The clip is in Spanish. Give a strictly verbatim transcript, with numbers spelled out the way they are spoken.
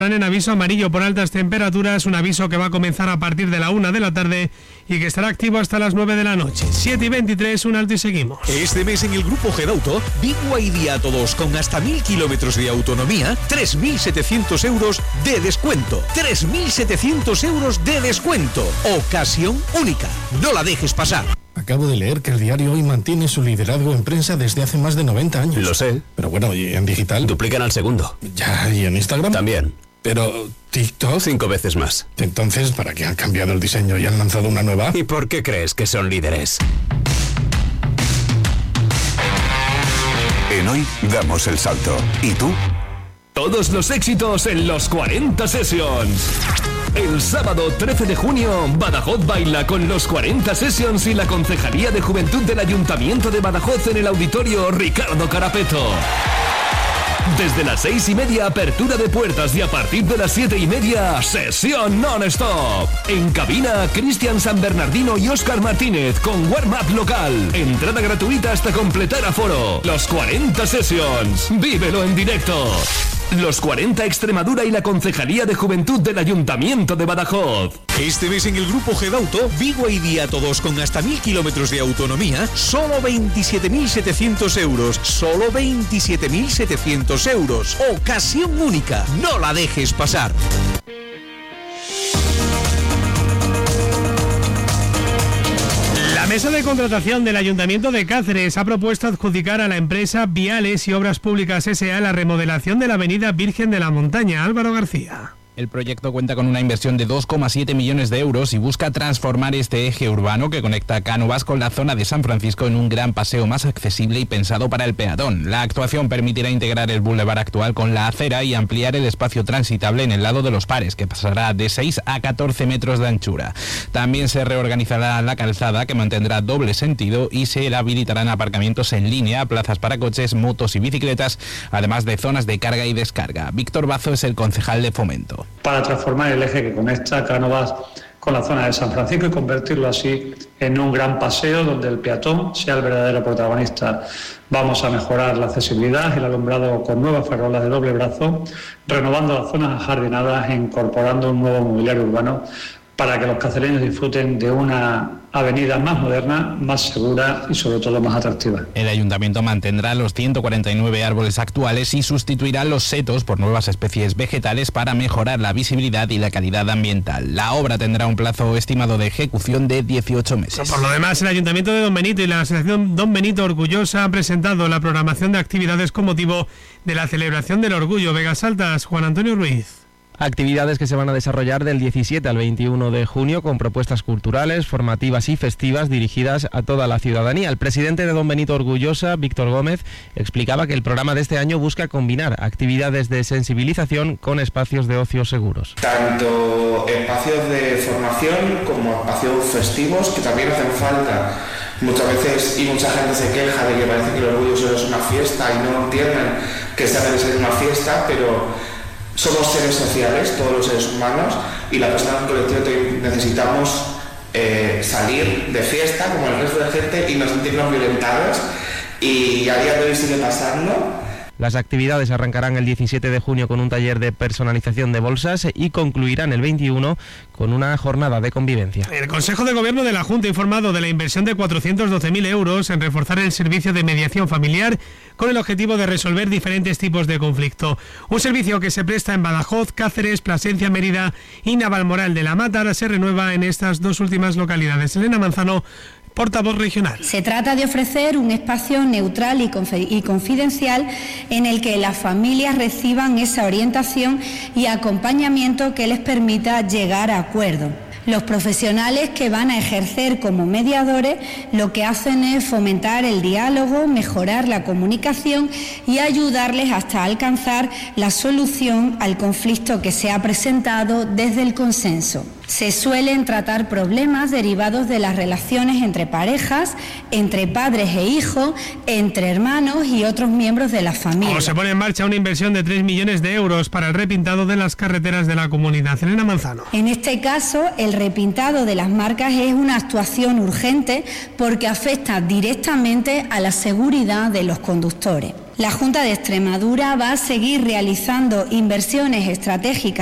En aviso amarillo por altas temperaturas, un aviso que va a comenzar a partir de la una de la tarde y que estará activo hasta las nueve de la noche. siete y veintitrés, un alto y seguimos. Este mes en el Grupo Gedauto, Big Y Día a todos con hasta mil kilómetros de autonomía, tres mil setecientos euros de descuento. tres mil setecientos euros de descuento. Ocasión única. No la dejes pasar. Acabo de leer que el diario Hoy mantiene su liderazgo en prensa desde hace más de noventa años. Lo sé. Pero bueno, ¿y en digital? Duplican al segundo. Ya, ¿y en Instagram? También. Pero TikTok... Cinco veces más. Entonces, ¿para qué han cambiado el diseño y han lanzado una nueva? ¿Y por qué crees que son líderes? En Hoy damos el salto. ¿Y tú? Todos los éxitos en los cuarenta Sessions. El sábado trece de junio, Badajoz baila con los cuarenta Sessions y la Concejalía de Juventud del Ayuntamiento de Badajoz en el Auditorio Ricardo Carapeto. Desde las seis y media, apertura de puertas, y a partir de las siete y media, sesión non-stop. En cabina, Cristian San Bernardino y Óscar Martínez con warm-up local. Entrada gratuita hasta completar aforo. Los cuarenta Sessions. Vívelo en directo. Los cuarenta Extremadura y la Concejalía de Juventud del Ayuntamiento de Badajoz. Este mes en el Grupo Gedauto, Big Y Día a todos con hasta mil kilómetros de autonomía, solo veintisiete mil setecientos euros. Solo veintisiete mil setecientos euros. Ocasión única. No la dejes pasar. La mesa de contratación del Ayuntamiento de Cáceres ha propuesto adjudicar a la empresa Viales y Obras Públicas S A la remodelación de la avenida Virgen de la Montaña. Álvaro García. El proyecto cuenta con una inversión de dos coma siete millones de euros y busca transformar este eje urbano que conecta Cánovas con la zona de San Francisco en un gran paseo más accesible y pensado para el peatón. La actuación permitirá integrar el bulevar actual con la acera y ampliar el espacio transitable en el lado de los pares, que pasará de seis a catorce metros de anchura. También se reorganizará la calzada, que mantendrá doble sentido, y se habilitarán aparcamientos en línea, plazas para coches, motos y bicicletas, además de zonas de carga y descarga. Víctor Bazo es el concejal de Fomento. Para transformar el eje que conecta Cánovas con la zona de San Francisco y convertirlo así en un gran paseo donde el peatón sea el verdadero protagonista. Vamos a mejorar la accesibilidad y el alumbrado con nuevas farolas de doble brazo, renovando las zonas ajardinadas e incorporando un nuevo mobiliario urbano para que los cacereños disfruten de una avenida más moderna, más segura y sobre todo más atractiva. El ayuntamiento mantendrá los ciento cuarenta y nueve árboles actuales y sustituirá los setos por nuevas especies vegetales para mejorar la visibilidad y la calidad ambiental. La obra tendrá un plazo estimado de ejecución de dieciocho meses. Por lo demás, el Ayuntamiento de Don Benito y la Asociación Don Benito Orgullosa han presentado la programación de actividades con motivo de la celebración del Orgullo. Vegas Altas, Juan Antonio Ruiz. Actividades que se van a desarrollar del diecisiete al veintiuno de junio con propuestas culturales, formativas y festivas dirigidas a toda la ciudadanía. El presidente de Don Benito Orgullosa, Víctor Gómez, explicaba que el programa de este año busca combinar actividades de sensibilización con espacios de ocio seguros. Tanto espacios de formación como espacios festivos que también hacen falta. Muchas veces y mucha gente se queja de que parece que el orgullo solo es una fiesta y no entienden que esta debe ser una fiesta, pero somos seres sociales, todos los seres humanos, y las personas del colectivo necesitamos eh, salir de fiesta como el resto de gente y no sentirnos violentados, y a día de hoy sigue pasando. Las actividades arrancarán el diecisiete de junio con un taller de personalización de bolsas y concluirán el veintiuno con una jornada de convivencia. El Consejo de Gobierno de la Junta ha informado de la inversión de cuatrocientos doce mil euros en reforzar el servicio de mediación familiar con el objetivo de resolver diferentes tipos de conflicto. Un servicio que se presta en Badajoz, Cáceres, Plasencia, Mérida y Navalmoral de la Mata. Ahora se renueva en estas dos últimas localidades. Elena Manzano, portavoz regional. Se trata de ofrecer un espacio neutral y, conf- y confidencial en el que las familias reciban esa orientación y acompañamiento que les permita llegar a acuerdos. Los profesionales que van a ejercer como mediadores lo que hacen es fomentar el diálogo, mejorar la comunicación y ayudarles hasta alcanzar la solución al conflicto que se ha presentado desde el consenso. Se suelen tratar problemas derivados de las relaciones entre parejas, entre padres e hijos, entre hermanos y otros miembros de la familia. O se pone en marcha una inversión de tres millones de euros para el repintado de las carreteras de la comunidad. Elena Manzano. En este caso, el repintado de las marcas es una actuación urgente porque afecta directamente a la seguridad de los conductores. La Junta de Extremadura va a seguir realizando inversiones estratégicas